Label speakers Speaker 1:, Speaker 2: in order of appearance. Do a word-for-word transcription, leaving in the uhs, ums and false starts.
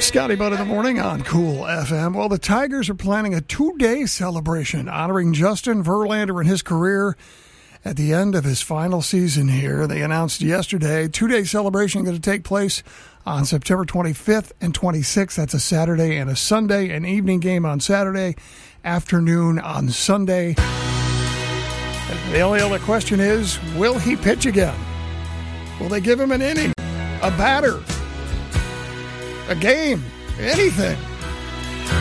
Speaker 1: Scotty Bud in the morning on Cool F M. Well, the Tigers are planning a two-day celebration honoring Justin Verlander and his career at the end of his final season here. They announced yesterday two-day celebration going to take place on September twenty-fifth and twenty-sixth. That's a Saturday and a Sunday, an evening game on Saturday, afternoon on Sunday. The only other question is, will he pitch again? Will they give him an inning, a batter, a game, anything?